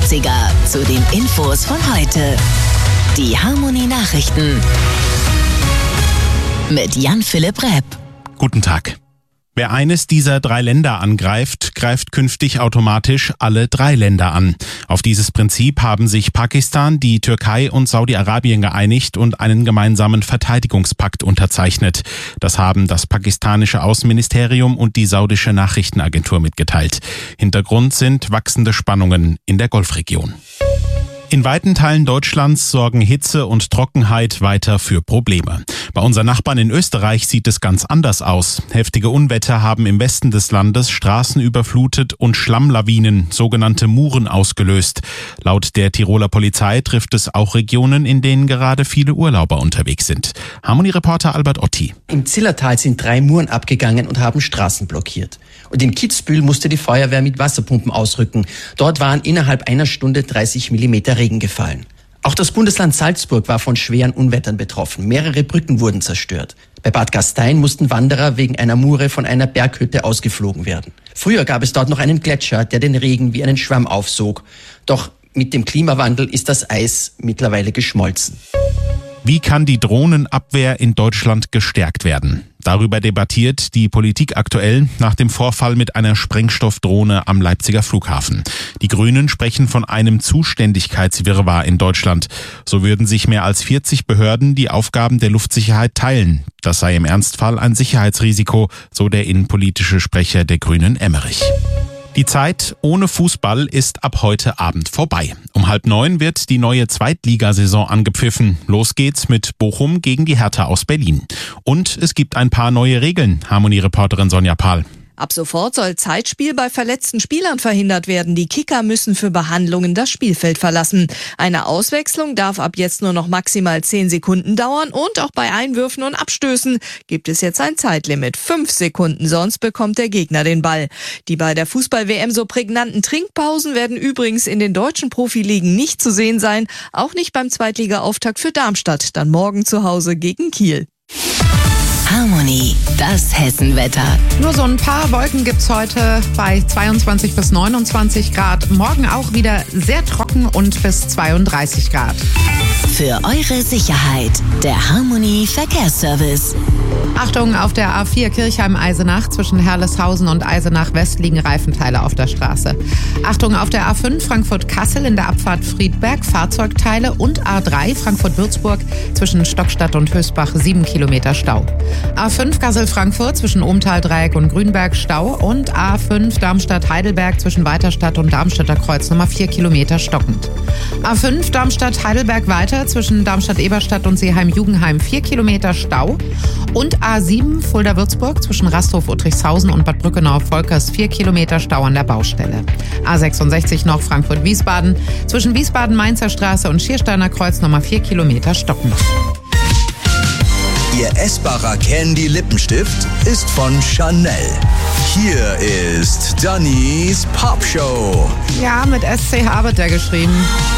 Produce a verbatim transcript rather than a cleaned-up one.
neunziger zu den Infos von heute. Die Harmony Nachrichten mit Jan-Philipp Repp. Guten Tag. Wer eines dieser drei Länder angreift, greift künftig automatisch alle drei Länder an. Auf dieses Prinzip haben sich Pakistan, die Türkei und Saudi-Arabien geeinigt und einen gemeinsamen Verteidigungspakt unterzeichnet. Das haben das pakistanische Außenministerium und die saudische Nachrichtenagentur mitgeteilt. Hintergrund sind wachsende Spannungen in der Golfregion. In weiten Teilen Deutschlands sorgen Hitze und Trockenheit weiter für Probleme. Bei unseren Nachbarn in Österreich sieht es ganz anders aus. Heftige Unwetter haben im Westen des Landes Straßen überflutet und Schlammlawinen, sogenannte Muren, ausgelöst. Laut der Tiroler Polizei trifft es auch Regionen, in denen gerade viele Urlauber unterwegs sind. Harmony-Reporter Albert Otti. Im Zillertal sind drei Muren abgegangen und haben Straßen blockiert. Und in Kitzbühel musste die Feuerwehr mit Wasserpumpen ausrücken. Dort waren innerhalb einer Stunde dreißig Millimeter Regen gefallen. Auch das Bundesland Salzburg war von schweren Unwettern betroffen. Mehrere Brücken wurden zerstört. Bei Bad Gastein mussten Wanderer wegen einer Mure von einer Berghütte ausgeflogen werden. Früher gab es dort noch einen Gletscher, der den Regen wie einen Schwamm aufsog. Doch mit dem Klimawandel ist das Eis mittlerweile geschmolzen. Wie kann die Drohnenabwehr in Deutschland gestärkt werden? Darüber debattiert die Politik aktuell nach dem Vorfall mit einer Sprengstoffdrohne am Leipziger Flughafen. Die Grünen sprechen von einem Zuständigkeitswirrwarr in Deutschland. So würden sich mehr als vierzig Behörden die Aufgaben der Luftsicherheit teilen. Das sei im Ernstfall ein Sicherheitsrisiko, so der innenpolitische Sprecher der Grünen Emmerich. Die Zeit ohne Fußball ist ab heute Abend vorbei. Um halb neun wird die neue Zweitligasaison angepfiffen. Los geht's mit Bochum gegen die Hertha aus Berlin. Und es gibt ein paar neue Regeln. Harmony-Reporterin Sonja Pahl. Ab sofort soll Zeitspiel bei verletzten Spielern verhindert werden. Die Kicker müssen für Behandlungen das Spielfeld verlassen. Eine Auswechslung darf ab jetzt nur noch maximal zehn Sekunden dauern und auch bei Einwürfen und Abstößen gibt es jetzt ein Zeitlimit. Fünf Sekunden, sonst bekommt der Gegner den Ball. Die bei der Fußball-W M so prägnanten Trinkpausen werden übrigens in den deutschen Profiligen nicht zu sehen sein. Auch nicht beim Zweitliga-Auftakt für Darmstadt, dann morgen zu Hause gegen Kiel. Harmony, das Hessenwetter. Nur so ein paar Wolken gibt's heute bei zweiundzwanzig bis neunundzwanzig Grad. Morgen auch wieder sehr trocken und bis zweiunddreißig Grad. Für eure Sicherheit, der Harmony Verkehrsservice. Achtung, auf der A vier Kirchheim-Eisenach zwischen Herleshausen und Eisenach West liegen Reifenteile auf der Straße. Achtung, auf der A fünf Frankfurt-Kassel in der Abfahrt Friedberg Fahrzeugteile und A drei Frankfurt-Würzburg zwischen Stockstadt und Hösbach sieben Kilometer Stau. A fünf Kassel-Frankfurt zwischen Ohmtal-Dreieck und Grünberg Stau und A fünf Darmstadt-Heidelberg zwischen Weiterstadt und Darmstädter Kreuz Nummer vier Kilometer stockend. A fünf Darmstadt-Heidelberg weiter zwischen Darmstadt-Eberstadt und Seeheim-Jugenheim vier Kilometer Stau und A sieben Fulda-Würzburg zwischen Rasthof-Uttrichshausen und Bad Brückenau-Volkers vier Kilometer Stau an der Baustelle. A sechsundsechzig noch Frankfurt-Wiesbaden zwischen Wiesbaden-Mainzer Straße und Schiersteiner Kreuz Nummer vier Kilometer stockend. Ihr essbarer Candy-Lippenstift ist von Chanel. Hier ist Dannys Popshow. Ja, mit S C H wird der geschrieben.